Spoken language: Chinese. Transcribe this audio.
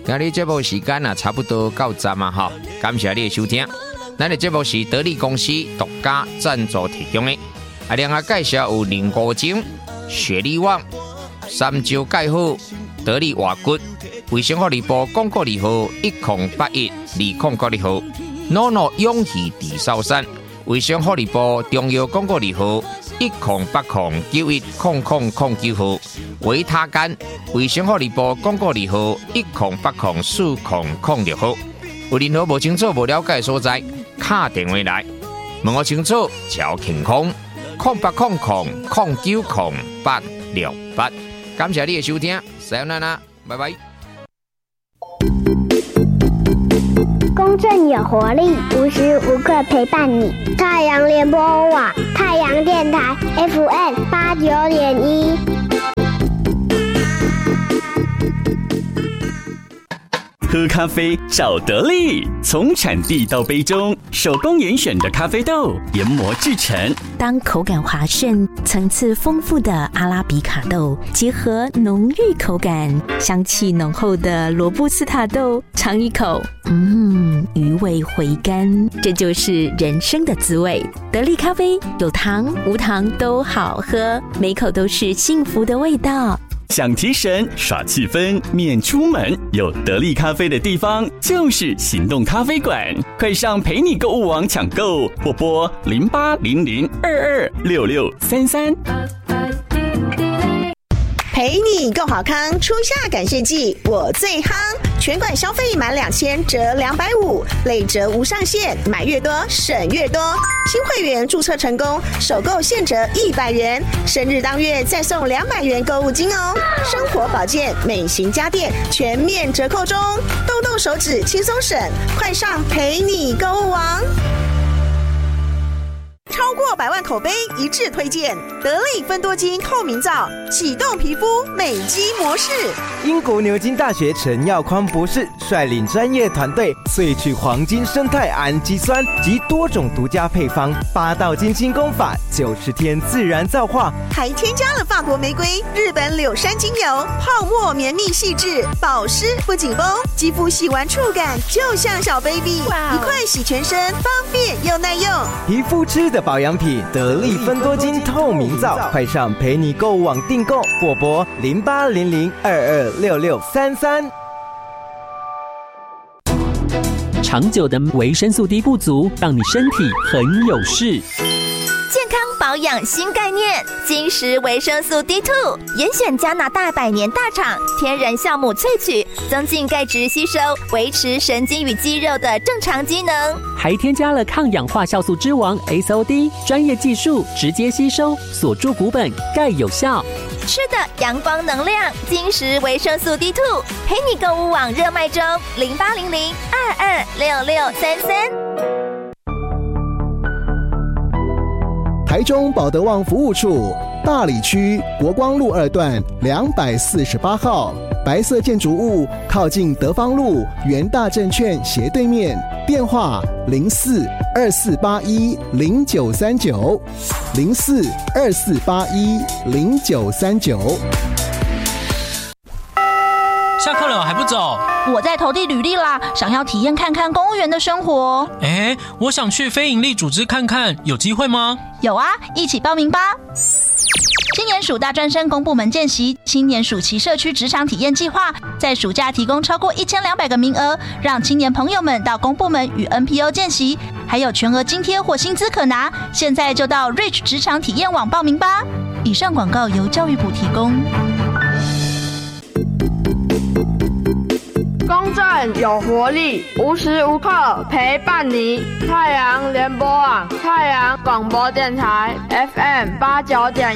今日节目时间差不多到站啊哈，感谢你的收听。咱的节目是得力公司独家赞助提供的，另外介绍有凝固精、雪力旺、三焦钙好、得力活骨、卫生福利部广告2号10812092号，NONO 勇气地少山，卫生福利部中药广告2号1080910009号，维他干，卫生福利部广告2号10804006号。有任何无清楚、无了解的所在，打电话来问我清楚，超健康0800090868。感谢你的收听，さよなら，拜拜。 公正有活力，无时无刻陪伴你。太阳联播网，太阳电台 FM89.1。 喝咖啡找得力，从产地到杯中，手工严选的咖啡豆研磨制成。 当口感滑顺、层次丰富的阿拉比卡豆结合浓郁口感、香气浓厚的罗布斯塔豆，尝一口，余味回甘，这就是人生的滋味。得力咖啡有糖无糖都好喝，每口都是幸福的味道。 想提神耍气氛免出门，有得力咖啡的地方就是行动咖啡馆，快上陪你购物网抢购，或拨0800226633。 陪你更好康，初夏感谢季我最夯，全馆消费满2000折250，累折无上限，买越多省越多。新会员注册成功，首购现折100元，生日当月再送200元购物金哦。生活保健、美型家电全面折扣中，动动手指轻松省，快上陪你购物网。超过100万口碑一致推荐，得力芬多精透明皂，启动皮肤美肌模式。 英国牛津大学陈耀匡博士率领专业团队萃取黄金生态氨基酸及多种独家配方，8道精精工法，90天自然皂化， 还添加了法国玫瑰、日本柳杉精油，泡沫绵密细致，保湿不紧绷，肌肤洗完触感就像小 baby， 一块洗全身，方便又耐用。 皮肤吃的保养品，得力芬多精透明皂，快上陪你购物网订购，或拨0800226633。 长久的维生素 D 不足，让你身体很有事。 健康保养新概念，金石维生素 D2， 严选加拿大100年大厂天然酵母萃取，增进钙质吸收，维持神经与肌肉的正常机能， 还添加了抗氧化酵素之王 SOD， 专业技术直接吸收，锁住骨本，钙有效。 吃的阳光能量，金石维生素 D2， 陪你购物网热卖中，0800226633。 台中保德旺服务处，大里区国光路2段248号，白色建筑物靠近德芳路元大证券斜对面，电话0424810939 0424810939。 下课了还不走？ 我在投递履历啦，想要体验看看公务员的生活。 我想去非营利组织看看，有机会吗？ 有啊，一起报名吧。青年署大专生公部门见习，青年暑期社区职场体验计划，在暑假提供超过1200个名额，让青年朋友们到公部门与 NPO 见习，还有全额津贴或薪资可拿。现在就到 Rich 职场体验网报名吧。以上广告由教育部提供。 公正有活力，无时无刻陪伴你。太阳联播网，太阳广播电台 FM89.1。